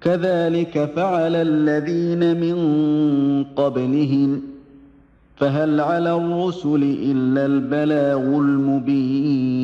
كذلك فعل الذين من قبلهم فهل على الرسل إلا البلاغ المبين